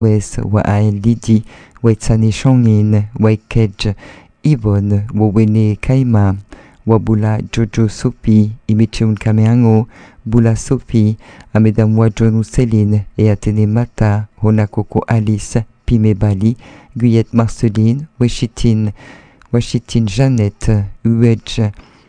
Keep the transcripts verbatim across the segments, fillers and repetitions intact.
Wes, wa Ael Lidi, Wetsane Shangin, Waikej, Yvonne, Wowene Kaima, Wabula Jojo Sophie, Imichun Kameango, Bula Sophie, à Mesdames Wajonu Céline et Athénée Mata, Honakoko Alice, Pime Bali, Guyette Marceline, Weshitine, Washitine Jeannette, Uej,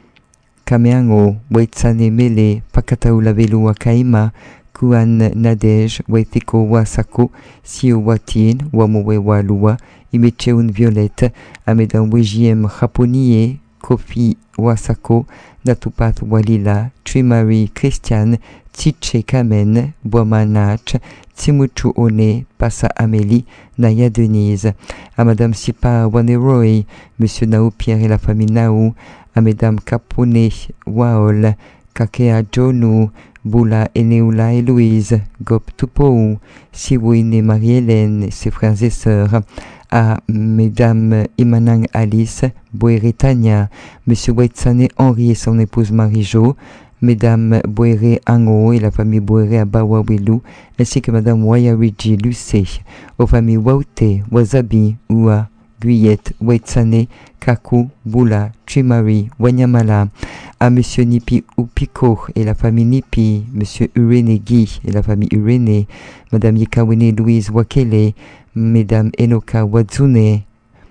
Kameango, Wetsane Mele, Pakataula Velua Kaima, Kuan Nadej, Wetiko Wasako, Sio Watin, Wamowe Walua, Imecheun Violette, à Mesdames Wejiem Raponie, Kofi Wasako, Natupat Walila, Trimari Christiane, Tiche Kamen, Boamanach, Timuchu One, Passa Amélie, Naya Denise, à Madame Sipa Waneroy, Monsieur Nao Pierre et la famille Nao, à Mesdames Capone Waol, Kakea Jonu, Boula Eneula et Louise, Gop Tupou, Siwine et Marie-Hélène, ses frères et sœurs, à Mesdames Imanang Alice, Boéré Tania, Monsieur Wetsane Henri et son épouse Marie-Jo, Mesdames Boéré Ango et la famille Boéré à Bawawilou, ainsi que Madame Wayariji Lucé, aux familles Waute, Wasabi, Oua, Guyette, Wetsane, Kaku, Boula, Chimari, Wanyamala, à Monsieur Nipi Upiko et la famille Nipi, Monsieur Urene Guy et la famille Urene, Madame Yekawene Louise Wakele, Mesdames Enoka Wadzune,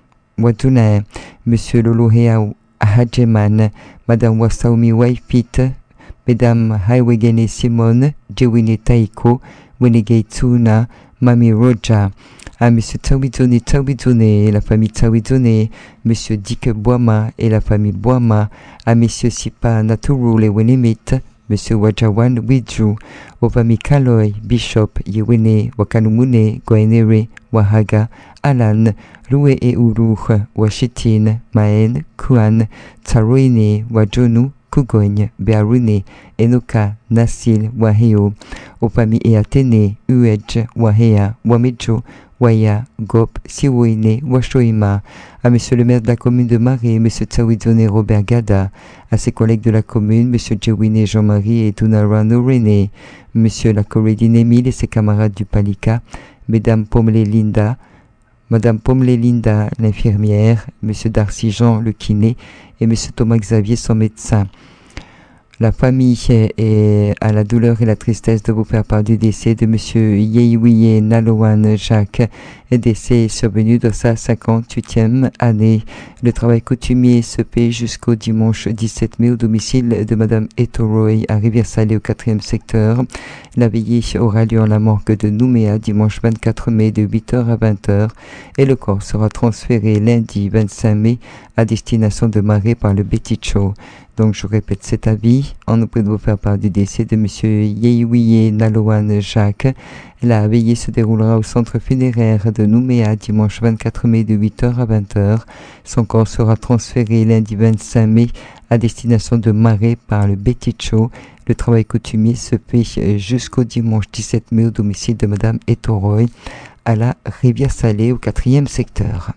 Wadzune, Monsieur Lolohea Hajeman, Madame Wasaumi Waifit, Mesdames Haiwegene Simone, Jewine Taiko, Wenege Tsuna, Mami Roja, à Monsieur Tawizone Tawizone et la famille Tawizone, Monsieur Dick Boama et la famille Boama, à Monsieur Sipa Naturul et Wenemit, Monsieur Wajawan Widju, aux familles Kaloy, Bishop, Yewene, Wakanumune, Goenere, Wahaga, Alan, Loué et Uruch, Washitin, Maen, Kuan, Tsaroine, Wajonu, Kugogne, Bearune, Enoka, Nasil, Waheo, aux familles Eatene, Uej, Wahea, Wamejo, Waya, Gop, Siwoine, Washoima, à Monsieur le maire de la commune de Marais, Monsieur Tsawizone Robert Gada, à ses collègues de la commune, Monsieur Jewine Jean-Marie et Tunarano René, Monsieur la Corédine Émile et ses camarades du Palika, Mesdames Pommelé Linda, Madame Pommelé Linda, l'infirmière, Monsieur Darcy Jean, le kiné, et Monsieur Thomas Xavier, son médecin. La famille est à la douleur et la tristesse de vous faire part du décès de Monsieur Yeiwiye Naloan Jacques, décès survenu dans sa cinquante-huitième année. Le travail coutumier se fait jusqu'au dimanche dix-sept mai au domicile de Madame Etoroy à Rivière-Salée au quatrième secteur. La veillée aura lieu en la morgue de Nouméa dimanche vingt-quatre mai de huit heures à vingt heures et le corps sera transféré lundi vingt-cinq mai à destination de Marais par le Beticho. Donc je répète cet avis, on nous prie de vous faire part du décès de Monsieur Yeiwiye Naloan Jacques. La veillée se déroulera au centre funéraire de Nouméa dimanche vingt-quatre mai de huit heures à vingt heures. Son corps sera transféré lundi vingt-cinq mai à destination de Marais par le Beticho. Le travail coutumier se fait jusqu'au dimanche dix-sept mai au domicile de Madame Etoroy à la Rivière-Salée au quatrième secteur.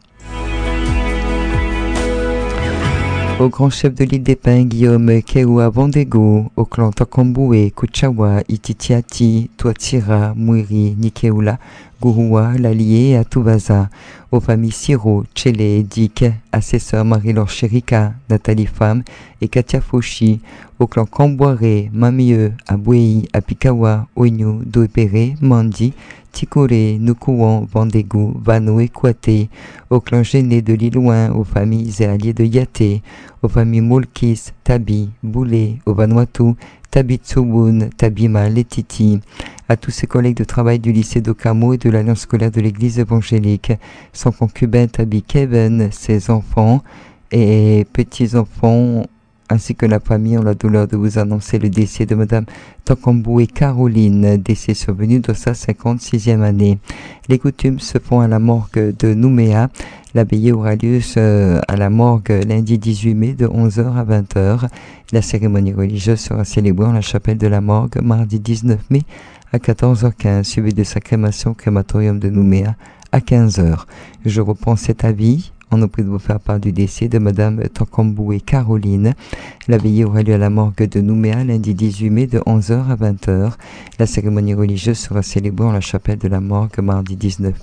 Au grand chef de l'île des Pins, Guillaume Keoua Vandego, au clan Takamboué, Kuchawa, Ititiati, Tuatira, Muiri, Nikeula, Gurua, Lalié et Atuvaza, aux familles Siro, Tchele, Dik, à ses sœurs Marie-Laure Chérika, Nathalie Femme et Katia Fauchi, au clan Kamboiré, Mamieux, Abouei, Apikawa, Oignou, Doepere, Mandi, Tikore, Nukouan, Vandegou, Vano et Kouate, au clan Géné de Lilouin, aux familles et alliés de Yaté, aux familles Moulkis, Tabi, Boulé, au Vanuatu, Tabitsuwun, Tabima, Letiti, à tous ses collègues de travail du lycée d'Okamo et de l'Alliance scolaire de l'église évangélique, son concubin Tabi Kevin, ses enfants et petits-enfants, ainsi que la famille ont la douleur de vous annoncer le décès de Madame Takamboué Caroline, décès survenu dans sa cinquante-sixième année. Les coutumes se font à la morgue de Nouméa. La veillée aura lieu à la morgue lundi dix-huit mai de onze heures à vingt heures. La cérémonie religieuse sera célébrée en la chapelle de la morgue mardi dix-neuf mai à quatorze heures quinze, suivi de sa crémation au crématorium de Nouméa à quinze heures. Je reprends cet avis. On nous prie de vous faire part du décès de Madame Takamboué Caroline. La veillée aura lieu à la morgue de Nouméa lundi dix-huit mai de onze heures à vingt heures. La cérémonie religieuse sera célébrée en la chapelle de la morgue mardi dix-neuf